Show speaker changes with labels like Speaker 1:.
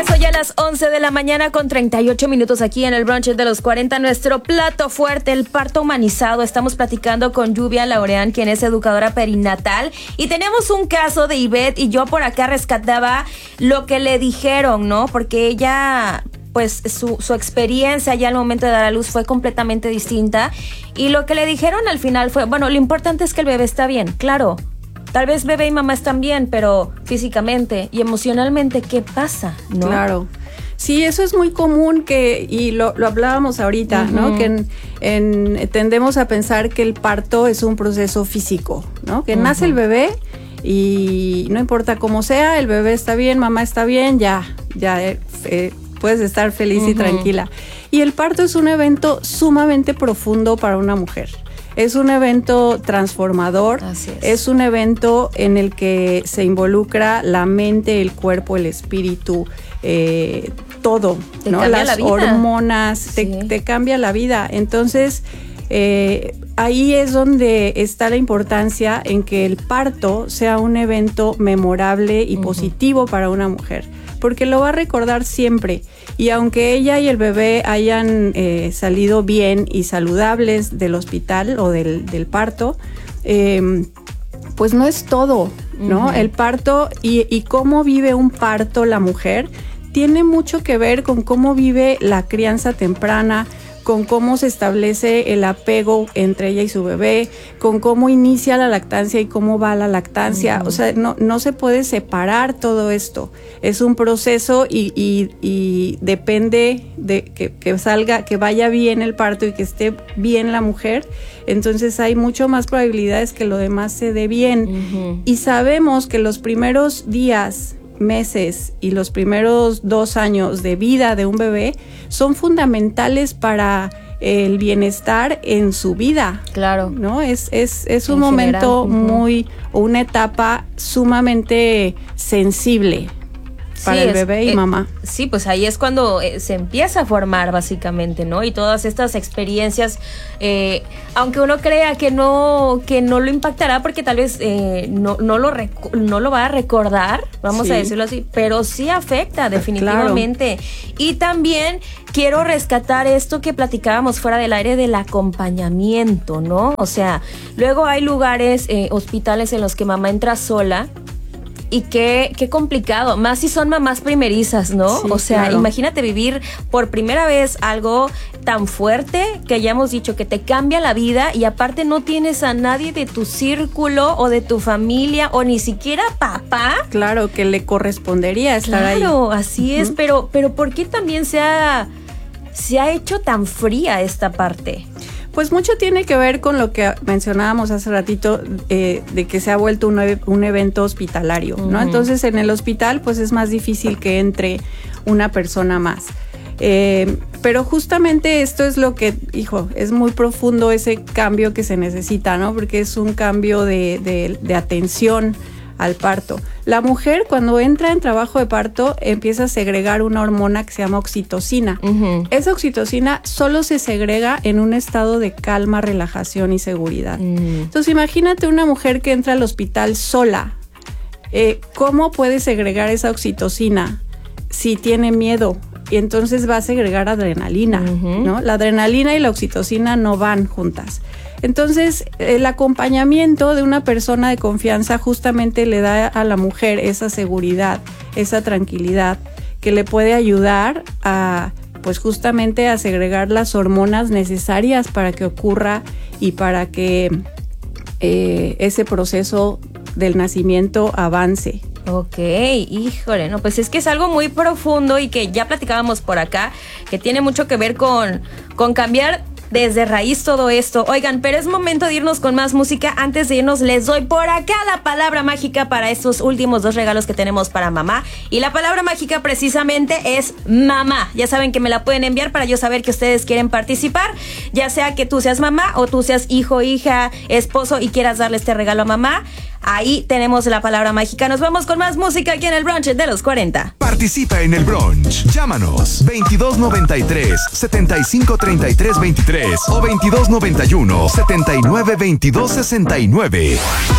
Speaker 1: Eso ya a las 11 de la mañana con 38 minutos aquí en el brunch de los 40. Nuestro plato fuerte, el parto humanizado. Estamos platicando con Lluvia Laureán, quien es educadora perinatal. Y tenemos un caso de Ivette y yo por acá rescataba lo que le dijeron, ¿no? Porque ella, pues su experiencia ya al momento de dar a luz fue completamente distinta. Y lo que le dijeron al final fue, bueno, lo importante es que el bebé está bien, claro. Tal vez bebé y mamá están bien, pero físicamente y emocionalmente, ¿qué pasa? ¿No?
Speaker 2: Claro. Sí, eso es muy común y lo hablábamos ahorita, uh-huh. ¿no? Que tendemos a pensar que el parto es un proceso físico, ¿no? Que uh-huh. nace el bebé y no importa cómo sea, el bebé está bien, mamá está bien, ya puedes estar feliz uh-huh. y tranquila. Y el parto es un evento sumamente profundo para una mujer. Es un evento transformador, es un evento en el que se involucra la mente, el cuerpo, el espíritu, todo, ¿no? Las hormonas, sí. te cambia la vida. Entonces, ahí es donde está la importancia en que el parto sea un evento memorable y uh-huh. positivo para una mujer, porque lo va a recordar siempre. Y aunque ella y el bebé hayan salido bien y saludables del hospital o del parto, pues no es todo, ¿no? Uh-huh. El parto y cómo vive un parto la mujer tiene mucho que ver con cómo vive la crianza temprana, con cómo se establece el apego entre ella y su bebé, con cómo inicia la lactancia y cómo va la lactancia. Uh-huh. O sea, no se puede separar todo esto. Es un proceso y depende de que salga, que vaya bien el parto y que esté bien la mujer. Entonces hay mucho más probabilidades que lo demás se dé bien. Uh-huh. Y sabemos que los primeros días, meses y los primeros 2 años de vida de un bebé son fundamentales para el bienestar en su vida. Claro. ¿No? Es un momento general, una etapa sumamente sensible para el bebé y mamá.
Speaker 1: Sí, pues ahí es cuando se empieza a formar básicamente, ¿no? Y todas estas experiencias, aunque uno crea que no lo impactará porque tal vez no lo va a recordar, vamos a decirlo así, pero sí afecta definitivamente. Claro. Y también quiero rescatar esto que platicábamos fuera del aire del acompañamiento, ¿no? O sea, luego hay lugares, hospitales en los que mamá entra sola. Y qué complicado, más si son mamás primerizas, ¿no? Sí, o sea, claro. Imagínate vivir por primera vez algo tan fuerte que ya hemos dicho que te cambia la vida y aparte no tienes a nadie de tu círculo o de tu familia o ni siquiera papá.
Speaker 2: Claro, que le correspondería estar ahí.
Speaker 1: Claro, así es, pero ¿por qué también se ha hecho tan fría esta parte?
Speaker 2: Pues mucho tiene que ver con lo que mencionábamos hace ratito, de que se ha vuelto un evento hospitalario, ¿no? Uh-huh. Entonces en el hospital pues es más difícil que entre una persona más. Pero justamente esto es lo que, es muy profundo ese cambio que se necesita, ¿no? Porque es un cambio de atención al parto. La mujer cuando entra en trabajo de parto empieza a segregar una hormona que se llama oxitocina. Uh-huh. Esa oxitocina solo se segrega en un estado de calma, relajación y seguridad. Uh-huh. Entonces imagínate una mujer que entra al hospital sola. ¿Cómo puede segregar esa oxitocina si tiene miedo? Y entonces va a segregar adrenalina, uh-huh. ¿no? La adrenalina y la oxitocina no van juntas. Entonces, el acompañamiento de una persona de confianza justamente le da a la mujer esa seguridad, esa tranquilidad, que le puede ayudar a, pues justamente a segregar las hormonas necesarias para que ocurra y para que ese proceso del nacimiento avance.
Speaker 1: Ok, híjole, no, pues es que es algo muy profundo y que ya platicábamos por acá, que tiene mucho que ver con cambiar desde raíz todo esto. Oigan, pero es momento de irnos con más música. Antes de irnos, les doy por acá la palabra mágica para estos últimos 2 regalos que tenemos para mamá. Y la palabra mágica precisamente es mamá. Ya saben que me la pueden enviar para yo saber que ustedes quieren participar. Ya sea que tú seas mamá o tú seas hijo, hija, esposo y quieras darle este regalo a mamá. Ahí tenemos la palabra mágica. Nos vamos con más música aquí en el brunch de los 40.
Speaker 3: Participa en el brunch. Llámanos 2293-7533-23 o 2291-792269.